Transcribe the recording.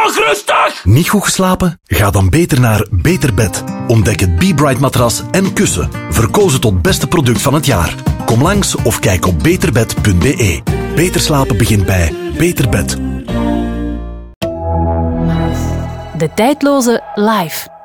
nog rustig! Niet goed geslapen? Ga dan beter naar Beter Bed. Ontdek het Be Bright matras en kussen. Verkozen tot beste product van het jaar. Kom langs of kijk op beterbed.be. Beter slapen begint bij Beter Bed. De tijdloze Live.